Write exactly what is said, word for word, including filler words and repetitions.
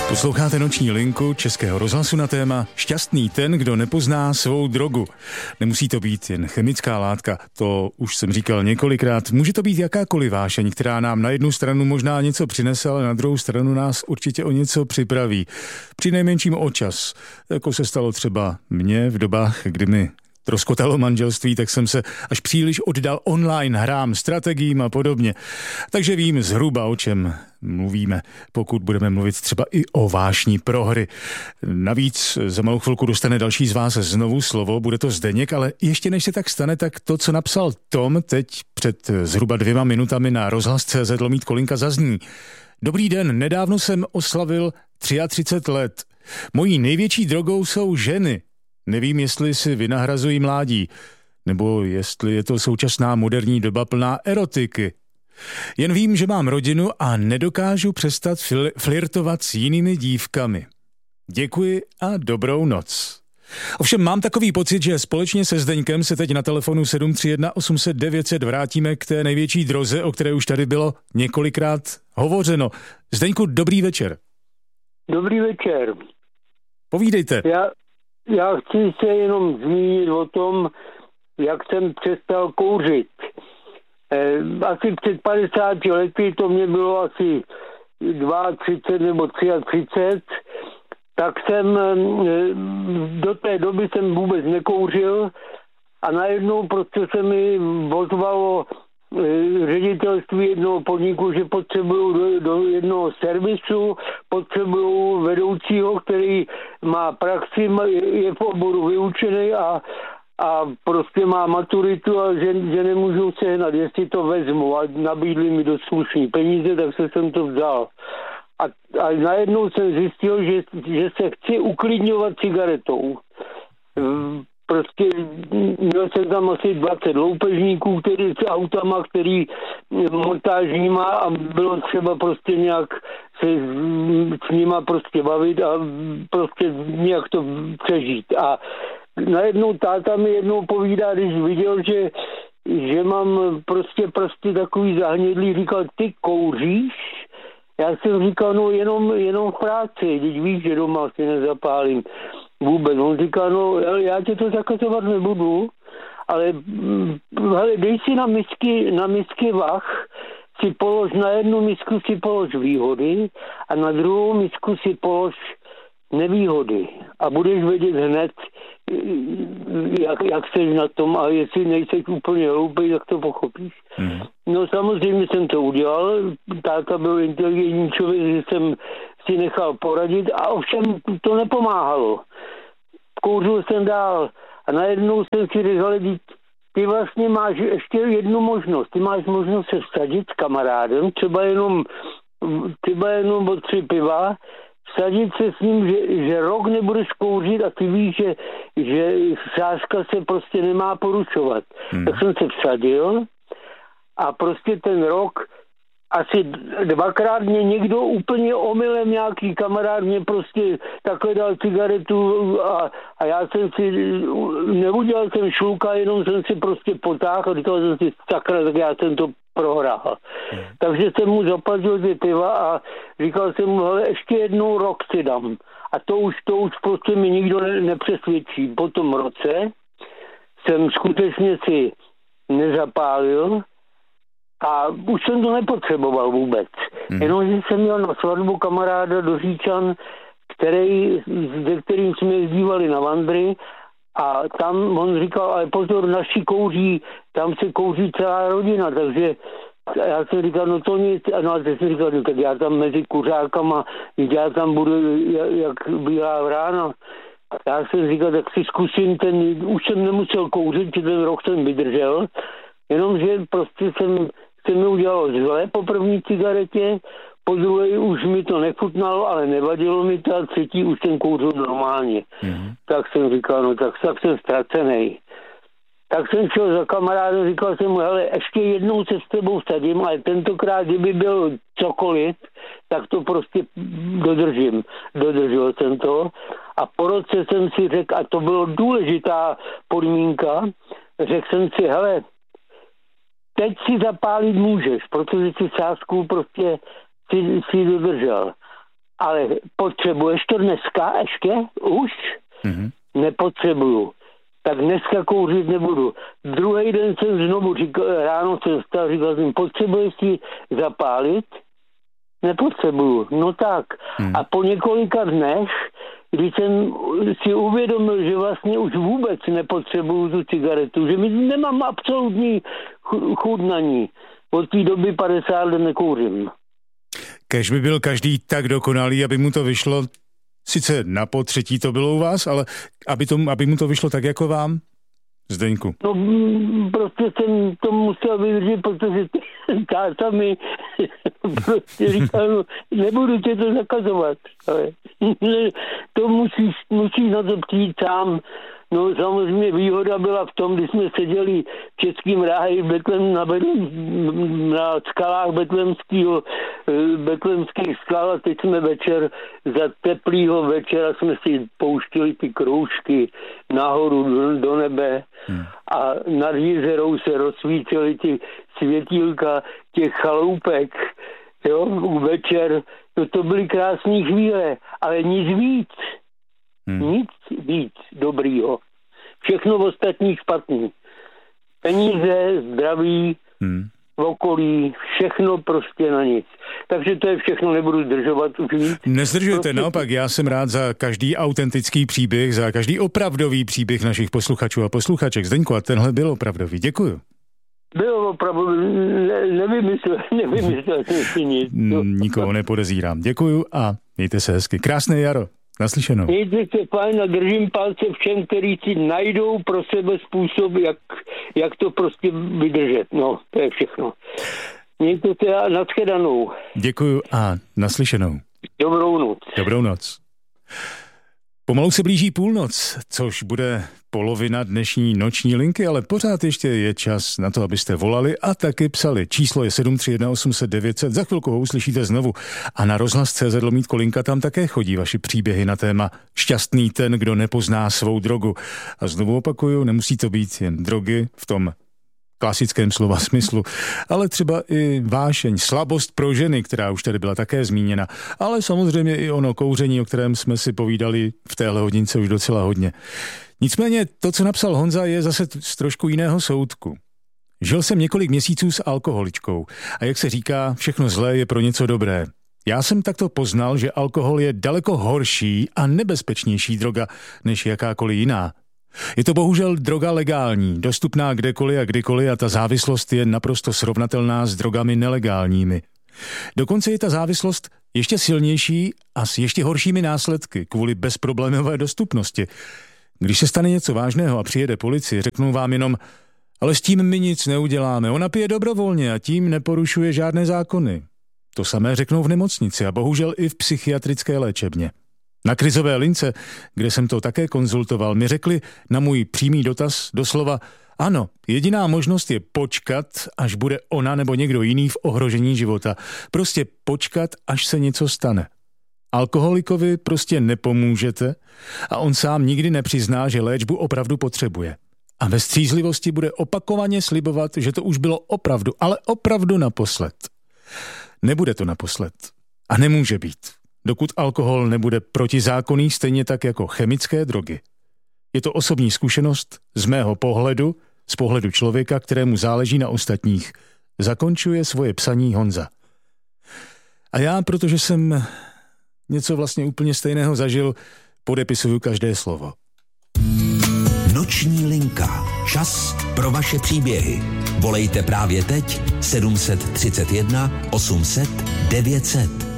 Posloucháte Noční linku Českého rozhlasu na téma Šťastný ten, kdo nepozná svou drogu. Nemusí to být jen chemická látka, to už jsem říkal několikrát. Může to být jakákoliv vášeň, která nám na jednu stranu možná něco přinese, ale na druhou stranu nás určitě o něco připraví. Přinejmenším o čas, jako se stalo třeba mně v dobách, kdy mi rozkotalo manželství, tak jsem se až příliš oddal online hrám, strategiím a podobně. Takže vím zhruba, o čem mluvíme, pokud budeme mluvit třeba i o vášní prohry. Navíc za malou chvilku dostane další z vás znovu slovo, bude to Zdeněk, ale ještě než se tak stane, tak to, co napsal Tom teď před zhruba dvěma minutami na rozhlas tečka cé zet lomítko kolinka zazní. Dobrý den, nedávno jsem oslavil třicet tři let. Mojí největší drogou jsou ženy. Nevím, jestli si vynahrazují mládí, nebo jestli je to současná moderní doba plná erotiky. Jen vím, že mám rodinu a nedokážu přestat fl- flirtovat s jinými dívkami. Děkuji a dobrou noc. Ovšem mám takový pocit, že společně se Zdeňkem se teď na telefonu sedm tři jedna osm set devět set vrátíme k té největší droze, o které už tady bylo několikrát hovořeno. Zdeňku, dobrý večer. Dobrý večer. Povídejte. Já... Já chci se jenom zmínit o tom, jak jsem přestal kouřit. Asi před padesáti lety, to mě bylo asi třicet dva nebo třicet tři, tak jsem do té doby jsem vůbec nekouřil a najednou prostě se mi ozvalo ředitelství jednoho podniku, že potřebuju do, do jednoho servisu, potřebuju vedoucího, který má praxi, je v oboru vyučený a, a prostě má maturitu a že, že nemůžu sehnat, jestli to vezmu, a nabídli mi dost slušný peníze, tak se jsem to vzal. A, a najednou jsem zjistil, že, že se chci uklidňovat cigaretou. Prostě měl jsem tam asi dvacet loupežníků, který s autama, který montážníma a bylo třeba prostě nějak se s nima prostě bavit a prostě nějak to přežít. A najednou táta mi jednou povídá, když viděl, že, že mám prostě prostě takový zahnědlý, říkal, ty kouříš? Já jsem říkal, no jenom, jenom v práci, když víš, že doma si nezapálím vůbec. On říká, no já tě to zakazovat nebudu, ale hele, dej si na misky, na misky vah, si polož, na jednu misku si polož výhody a na druhou misku si polož nevýhody. A budeš vědět hned, jak, jak seš na tom a jestli nejseš úplně hloupej, tak to pochopíš. Mm. No samozřejmě jsem to udělal, táta byl inteligentní člověk, že jsem si nechal poradit a ovšem to nepomáhalo. Kouřil jsem dál a najednou jsem si řekl, ty vlastně máš ještě jednu možnost. Ty máš možnost se vsadit s kamarádem, třeba jenom, třeba jenom o tři piva, vsadit se s ním, že, že rok nebudeš kouřit a ty víš, že, že sázka se prostě nemá porušovat. Hmm. Tak jsem se vsadil a prostě ten rok asi dvakrát mě někdo úplně omylem, nějaký kamarád mě prostě takhle dal cigaretu a, a já jsem si, neudělal jsem šluka, jenom jsem si prostě potáhl a říkal jsem si, sakra, tak já jsem to prohrál. Hmm. Takže jsem mu zaplatil ty piva a říkal jsem mu, hele, ještě jednou rok si dám. A to už, to už prostě mi nikdo ne, nepřesvědčí. Po tom roce jsem skutečně si nezapálil a už jsem to nepotřeboval vůbec. Hmm. Jenomže jsem měl na svatbu kamaráda do Říčan, který, se kterým jsme jezdívali na vandry a tam on říkal, ale pozor, naši kouří, tam se kouří celá rodina, takže já jsem říkal, no to nic, no a teď jsem říkal, no, tak já tam mezi kuřákama, já tam budu jak, jak bílá vrána. Já jsem říkal, tak si zkusím ten, už jsem nemusel kouřit, že ten rok jsem vydržel, jenomže prostě jsem, se mi udělalo zle po první cigaretě, po druhé už mi to nechutnalo, ale nevadilo mi to a třetí už jsem kouřil normálně. Mm-hmm. Tak jsem říkal, no tak, tak jsem ztracený. Tak jsem šel za kamarádem, říkal jsem mu, hele, ještě jednou se s tebou vsadím, ale tentokrát, kdyby byl cokoliv, tak to prostě dodržím. Dodržel jsem to a po roce jsem si řekl, a to bylo důležitá podmínka, řekl jsem si, hele, teď si zapálit můžeš, protože si sázku prostě si, si dodržel. Ale potřebuješ to dneska ještě? Už? Mm-hmm. Nepotřebuju. Tak dneska kouřit nebudu. Druhý den jsem znovu říkal, ráno jsem vstal, říkal jsem, potřebuješ si zapálit? Nepotřebuju. No tak. Hmm. A po několika dnech, když jsem si uvědomil, že vlastně už vůbec nepotřebuju tu cigaretu, že mi nemám absolutní chuť na ní. Od té doby padesát let nekouřím. Kéž by byl každý tak dokonalý, aby mu to vyšlo, sice na potřetí to bylo u vás, ale aby, tomu, aby mu to vyšlo tak jako vám? Zdeňku. No prostě jsem to musel vydržet, protože táta mi prostě říkal, no, nebudu tě to zakazovat. Ale to musíš, musíš na to přijít sám. No samozřejmě výhoda byla v tom, když jsme seděli v Českém ráji Betlem, na, Betlem, na skalách betlemského, betlemských skal a teď jsme večer, za teplýho večera jsme si pouštili ty kroužky nahoru do, do nebe hmm. a nad jezerou se rozsvítily ty světílka těch chaloupek. Jo, večer, to, to byly krásné chvíle, ale nic víc. Hmm. Nic víc dobrýho. Všechno v ostatních špatný. Peníze, zdraví, hmm. okolí, všechno prostě na nic. Takže to je všechno, nebudu zdržovat už víc. Nezdržujete, prostě... naopak, já jsem rád za každý autentický příběh, za každý opravdový příběh našich posluchačů a posluchaček. Zdeňku, a tenhle byl opravdový. Děkuju. Bylo opravdu, ne, nevymyslel, nevymyslel jsem si nic. Nikoho nepodezírám. Děkuju a mějte se hezky. Krásné jaro. Naslyšenou. Mějte se fajn a držím palce všem, kteří si najdou pro sebe způsob, jak, jak to prostě vydržet. No, to je všechno. Mějte se a nashledanou. Děkuju a naslyšenou. Dobrou noc. Dobrou noc. Pomalu se blíží půlnoc, což bude polovina dnešní noční linky, ale pořád ještě je čas na to, abyste volali a taky psali. Číslo je sedm tři jedna osm set devět set, za chvilku ho uslyšíte znovu. A na rozhlas tečka cé zet lomítko linka tam také chodí vaši příběhy na téma šťastný ten, kdo nepozná svou drogu. A znovu opakuju, nemusí to být jen drogy v tom klasickém slova smyslu, ale třeba i vášeň, slabost pro ženy, která už tady byla také zmíněna, ale samozřejmě i ono kouření, o kterém jsme si povídali v téhle hodince už docela hodně. Nicméně to, co napsal Honza, je zase z trošku jiného soudku. Žil jsem několik měsíců s alkoholičkou a jak se říká, všechno zlé je pro něco dobré. Já jsem takto poznal, že alkohol je daleko horší a nebezpečnější droga než jakákoliv jiná. Je to bohužel droga legální, dostupná kdekoliv a kdykoliv a ta závislost je naprosto srovnatelná s drogami nelegálními. Dokonce je ta závislost ještě silnější a s ještě horšími následky kvůli bezproblémové dostupnosti. Když se stane něco vážného a přijede policie, řeknou vám jenom, ale s tím my nic neuděláme, ona pije dobrovolně a tím neporušuje žádné zákony. To samé řeknou v nemocnici a bohužel i v psychiatrické léčebně. Na krizové lince, kde jsem to také konzultoval, mi řekli na můj přímý dotaz doslova, ano, jediná možnost je počkat, až bude ona nebo někdo jiný v ohrožení života. Prostě počkat, až se něco stane. Alkoholikovi prostě nepomůžete a on sám nikdy nepřizná, že léčbu opravdu potřebuje. A ve střízlivosti bude opakovaně slibovat, že to už bylo opravdu, ale opravdu naposled. Nebude to naposled. A nemůže být. Dokud alkohol nebude protizákonný, stejně tak jako chemické drogy. Je to osobní zkušenost z mého pohledu, z pohledu člověka, kterému záleží na ostatních. Zakončuje svoje psaní Honza. A já, protože jsem něco vlastně úplně stejného zažil, podepisuju každé slovo. Noční linka. Čas pro vaše příběhy. Volejte právě teď sedm tři jedna osm set devět set.